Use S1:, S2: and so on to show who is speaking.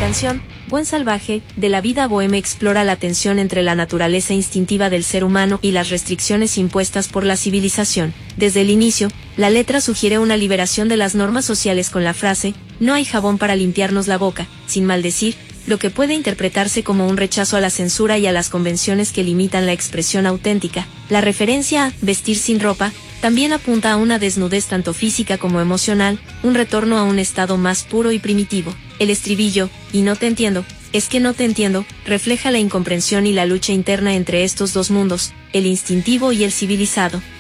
S1: canción, Buen Salvaje, de la vida bohemia explora la tensión entre la naturaleza instintiva del ser humano y las restricciones impuestas por la civilización. Desde el inicio, la letra sugiere una liberación de las normas sociales con la frase, no hay jabón para limpiarnos la boca, sin maldecir, lo que puede interpretarse como un rechazo a la censura y a las convenciones que limitan la expresión auténtica. La referencia a vestir sin ropa también apunta a una desnudez tanto física como emocional, un retorno a un estado más puro y primitivo. El estribillo, y no te entiendo, es que no te entiendo, refleja la incomprensión y la lucha interna entre estos dos mundos, el instintivo y el civilizado.